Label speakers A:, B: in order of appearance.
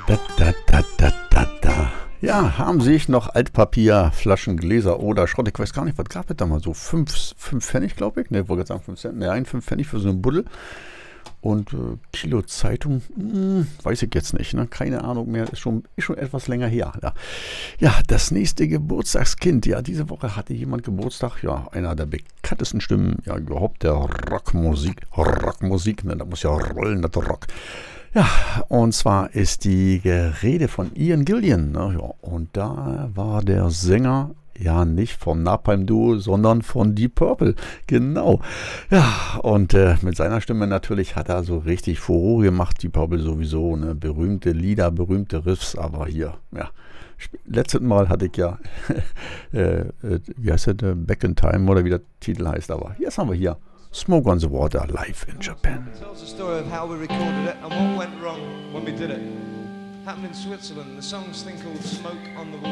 A: Da. Ja, haben Sie noch Altpapier, Flaschen, Gläser oder Schrott? Ich weiß gar nicht, was gab es da mal so? 5 Pfennig, glaube ich. Ne, wollte gerade sagen 5 Cent. Nein, 5 Pfennig für so einen Buddel. Und Kilo Zeitung, weiß ich jetzt nicht. Ne? Keine Ahnung mehr. Ist schon etwas länger her. Ja, das nächste Geburtstagskind. Ja, diese Woche hatte jemand Geburtstag. Ja, einer der bekanntesten Stimmen. Ja, überhaupt der Rockmusik. Ne, da muss ja rollen, das Rock. Ja, und zwar ist die Rede von Ian Gillan. Ne? Ja, und da war der Sänger ja nicht vom Napalm Duo, sondern von Deep Purple. Genau. Ja, und mit seiner Stimme natürlich hat er so richtig Furore gemacht. Deep Purple sowieso, ne? Berühmte Lieder, berühmte Riffs, aber hier, ja. Letztes Mal hatte ich ja, wie heißt das, Back in Time oder wie der Titel heißt, aber jetzt haben wir hier Smoke on the Water live in Japan.
B: It tells the story of how we recorded it and what went wrong when we did it. Happened in Switzerland. The song's thing called Smoke on the Water.